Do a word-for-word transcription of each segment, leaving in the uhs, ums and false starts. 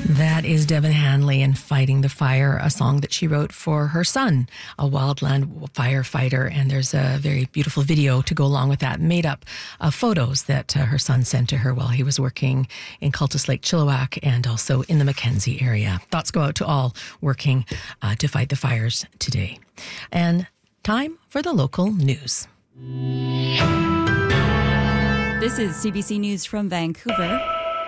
That is Devin Hanley and Fighting the Fire, a song that she wrote for her son, a wildland firefighter. And there's a very beautiful video to go along with that, made up of photos that uh, her son sent to her while he was working in Cultus Lake, Chilliwack, and also in the Mackenzie area. Thoughts go out to all working uh, to fight the fires today. And time for the local news. This is C B C News from Vancouver.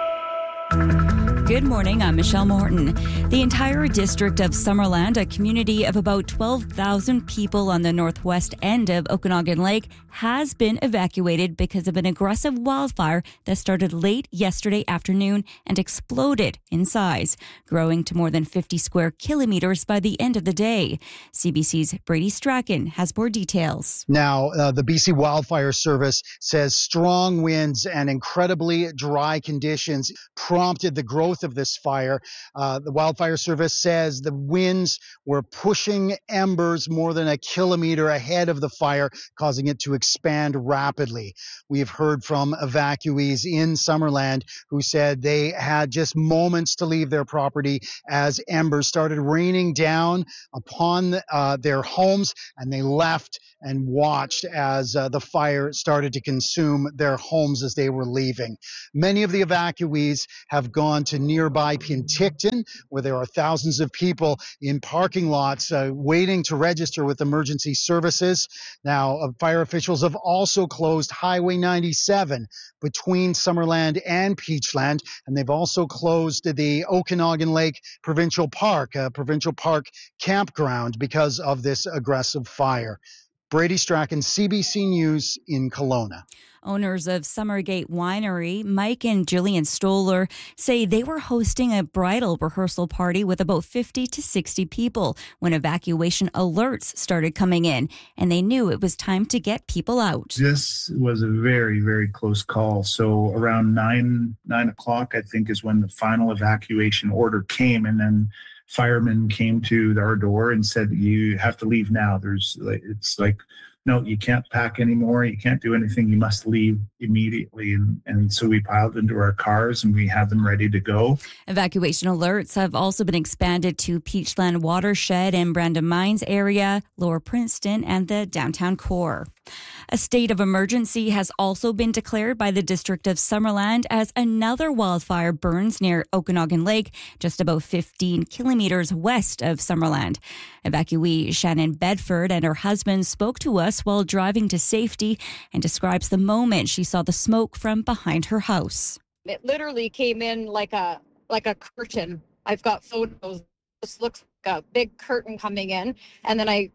Good morning, I'm Michelle Morton. The entire district of Summerland, a community of about twelve thousand people on the northwest end of Okanagan Lake, has been evacuated because of an aggressive wildfire that started late yesterday afternoon and exploded in size, growing to more than fifty square kilometers by the end of the day. C B C's Brady Strachan has more details. Now, uh, the B C Wildfire Service says strong winds and incredibly dry conditions prompted the growth of this fire. Uh, the Wildfire Service says the winds were pushing embers more than a kilometer ahead of the fire, causing it to expand rapidly. We've heard from evacuees in Summerland who said they had just moments to leave their property as embers started raining down upon uh, their homes, and they left and watched as uh, the fire started to consume their homes as they were leaving. Many of the evacuees have gone to nearby Penticton, where there are thousands of people in parking lots uh, waiting to register with emergency services. Now, uh, fire officials have also closed Highway ninety-seven between Summerland and Peachland, and they've also closed the Okanagan Lake Provincial Park, a provincial park campground, because of this aggressive fire. Brady Strachan, C B C News in Kelowna. Owners of Summergate Winery, Mike and Jillian Stoller, say they were hosting a bridal rehearsal party with about fifty to sixty people when evacuation alerts started coming in, and they knew it was time to get people out. This was a very, very close call. So around nine, nine o'clock, I think, is when the final evacuation order came, and then firemen came to our door and said, you have to leave now. There's like, it's like, no, you can't pack anymore. You can't do anything. You must leave immediately. And, and so we piled into our cars and we had them ready to go. Evacuation alerts have also been expanded to Peachland Watershed and Brandon Mines area, Lower Princeton, and the downtown core. A state of emergency has also been declared by the District of Summerland as another wildfire burns near Okanagan Lake, just about fifteen kilometers west of Summerland. Evacuee Shannon Bedford and her husband spoke to us while driving to safety and describes the moment she saw the smoke from behind her house. It literally came in like a like a curtain. I've got photos. This looks like a big curtain coming in, and then I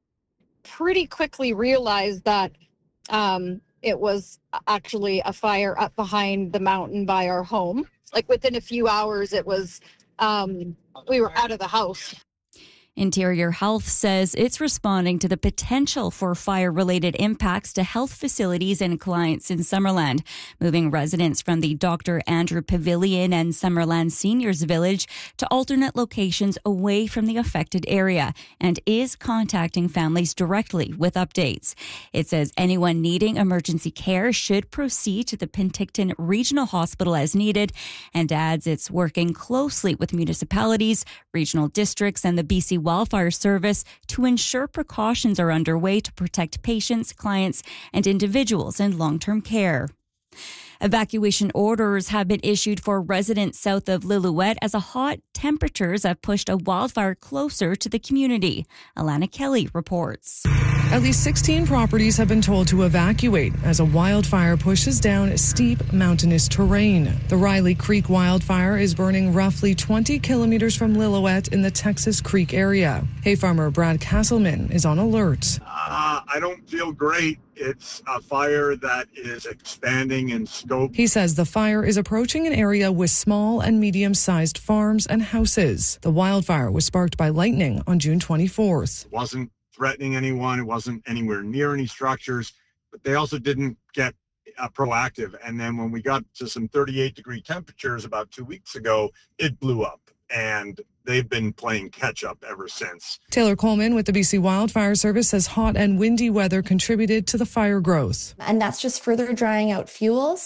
pretty quickly realized that um, it was actually a fire up behind the mountain by our home. Like within a few hours, it was, um, we were out of the house. Interior Health says it's responding to the potential for fire-related impacts to health facilities and clients in Summerland, moving residents from the Doctor Andrew Pavilion and Summerland Seniors Village to alternate locations away from the affected area, and is contacting families directly with updates. It says anyone needing emergency care should proceed to the Penticton Regional Hospital as needed, and adds it's working closely with municipalities, regional districts, and the B C Wildfire Service to ensure precautions are underway to protect patients, clients, and individuals in long-term care. Evacuation orders have been issued for residents south of Lillooet as a hot temperatures have pushed a wildfire closer to the community. Alana Kelly reports. At least sixteen properties have been told to evacuate as a wildfire pushes down steep mountainous terrain. The Riley Creek wildfire is burning roughly twenty kilometers from Lillooet in the Texas Creek area. Hay farmer Brad Castleman is on alert. Uh, I don't feel great. It's a fire that is expanding in scope. He says the fire is approaching an area with small and medium-sized farms and houses. The wildfire was sparked by lightning on June twenty-fourth. It wasn't threatening anyone. It wasn't anywhere near any structures, but they also didn't get uh, proactive. And then when we got to some thirty-eight degree temperatures about two weeks ago, it blew up. And they've been playing catch up ever since. Taylor Coleman with the B C Wildfire Service says hot and windy weather contributed to the fire growth. And that's just further drying out fuels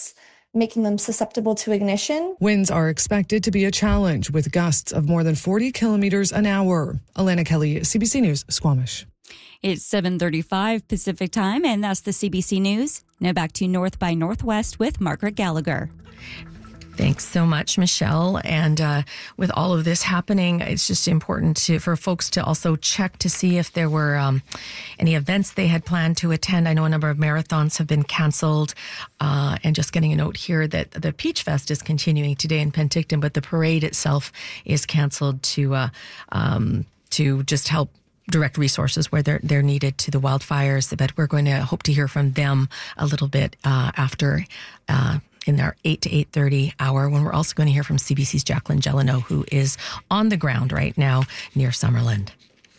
making them susceptible to ignition. Winds are expected to be a challenge with gusts of more than forty kilometers an hour. Alana Kelly, C B C News, Squamish. It's seven thirty-five Pacific Time, and that's the C B C News. Now back to North by Northwest with Margaret Gallagher. Thanks so much, Michelle. And uh, with all of this happening, it's just important to, for folks to also check to see if there were um, any events they had planned to attend. I know a number of marathons have been canceled. Uh, and just getting a note here that the Peach Fest is continuing today in Penticton, but the parade itself is canceled to uh, um, to just help direct resources where they're, they're needed to the wildfires. But we're going to hope to hear from them a little bit uh, after uh in our eight to eight thirty hour, when we're also going to hear from C B C's Jacqueline Gelano, who is on the ground right now near Summerland.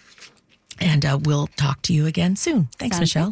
And uh, we'll talk to you again soon. Thanks, Sounds Michelle. good.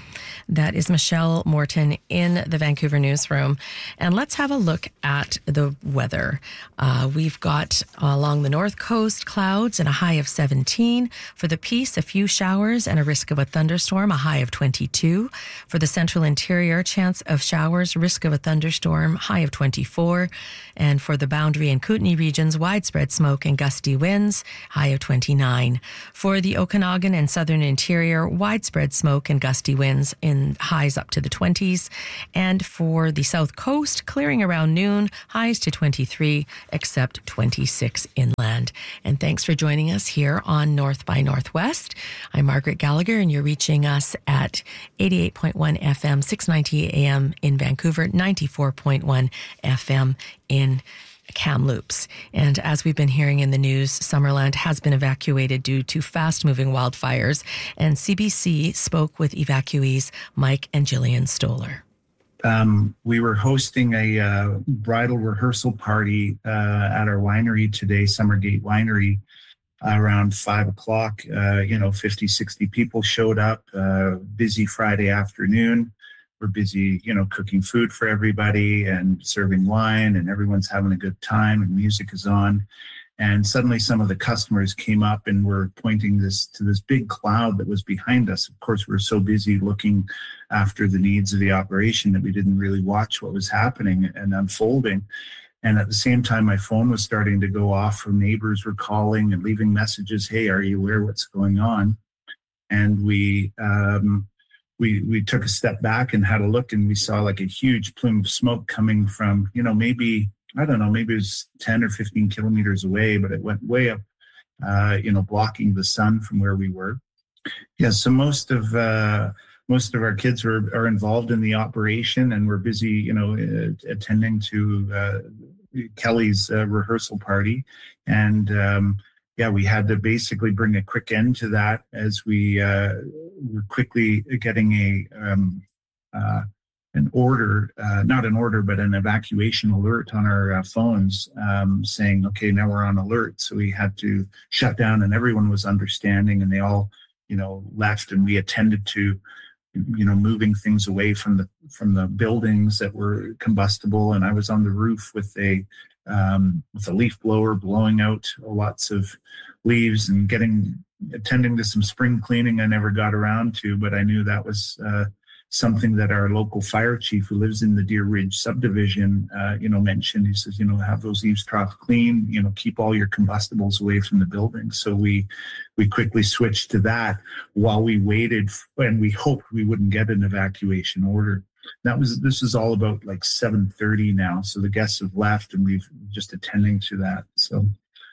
That is Michelle Morton in the Vancouver newsroom. And let's have a look at the weather. Uh, we've got uh, along the north coast clouds and a high of seventeen. For the Peace, a few showers and a risk of a thunderstorm, a high of twenty-two. For the central interior, chance of showers, risk of a thunderstorm, high of twenty-four. And for the Boundary and Kootenay regions, widespread smoke and gusty winds, high of twenty-nine. For the Okanagan and southern interior, widespread smoke and gusty winds in highs up to the twenties. And for the south coast, clearing around noon, highs to twenty-three, except twenty-six inland. And thanks for joining us here on North by Northwest. I'm Margaret Gallagher, and you're reaching us at eighty-eight point one F M, six ninety A M in Vancouver, ninety-four point one F M in Kamloops. And as we've been hearing in the news, Summerland has been evacuated due to fast-moving wildfires. And C B C spoke with evacuees Mike and Jillian Stoller. Um, we were hosting a uh, bridal rehearsal party uh, at our winery today, Summergate Winery, around five o'clock. Uh, you know, fifty, sixty people showed up, uh, busy Friday afternoon. We're busy, you know, cooking food for everybody and serving wine, and everyone's having a good time, and music is on. And suddenly some of the customers came up and were pointing this to this big cloud that was behind us. Of course, we were so busy looking after the needs of the operation that we didn't really watch what was happening and unfolding. And at the same time, my phone was starting to go off. From neighbors were calling and leaving messages. Hey, are you aware what's going on? And we, um, we, we took a step back and had a look, and we saw like a huge plume of smoke coming from, you know, maybe, I don't know, maybe it was ten or fifteen kilometers away, but it went way up, uh, you know, blocking the sun from where we were. Yeah, so most of uh, most of our kids were are involved in the operation, and we're busy, you know, uh, attending to uh, Kelly's uh, rehearsal party. And um, yeah, we had to basically bring a quick end to that as we uh, were quickly getting a um, uh, an order, uh, not an order, but an evacuation alert on our uh, phones um, saying, okay, now we're on alert. So we had to shut down, and everyone was understanding, and they all, you know, left, and we attended to, you know, moving things away from the from the buildings that were combustible. And I was on the roof with a um, with a leaf blower blowing out lots of leaves and getting attending to some spring cleaning I never got around to, but I knew that was uh, something that our local fire chief, who lives in the Deer Ridge subdivision, uh, you know, mentioned. He says, you know, have those eaves troughs clean, you know, keep all your combustibles away from the building. So we we quickly switched to that while we waited, and we hoped we wouldn't get an evacuation order. That was this is all about like seven thirty now. So the guests have left, and we've just attending to that. So.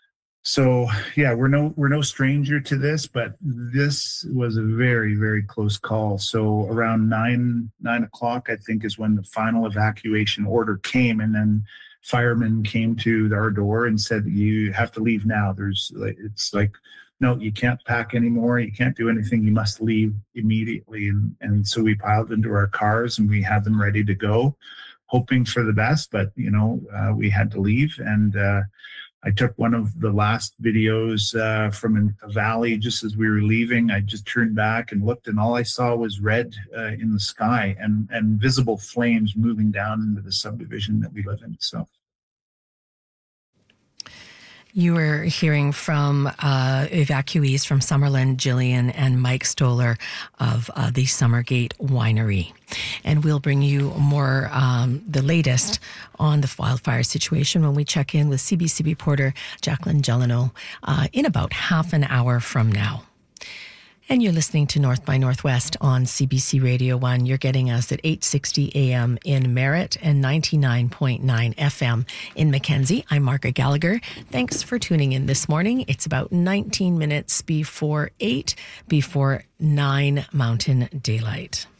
So yeah, we're no we're no stranger to this, but this was a very, very close call. So around nine nine o'clock, I think, is when the final evacuation order came, and then firemen came to our door and said, "You have to leave now." There's like it's like, no, you can't pack anymore. You can't do anything. You must leave immediately. And and so we piled into our cars and we had them ready to go, hoping for the best. But you know, uh, we had to leave, and. Uh, I took one of the last videos uh, from a valley just as we were leaving. I just turned back and looked, and all I saw was red uh, in the sky and, and visible flames moving down into the subdivision that we live in. So. You were hearing from uh, evacuees from Summerland, Jillian and Mike Stoller of uh, the Summergate Winery. And we'll bring you more, um, the latest on the wildfire situation when we check in with C B C reporter Jacqueline Gelano uh, in about half an hour from now. And you're listening to North by Northwest on C B C Radio one. You're getting us at eight sixty a.m. in Merritt and ninety-nine point nine F M in Mackenzie. I'm Margaret Gallagher. Thanks for tuning in this morning. It's about nineteen minutes before eight, before nine Mountain Daylight.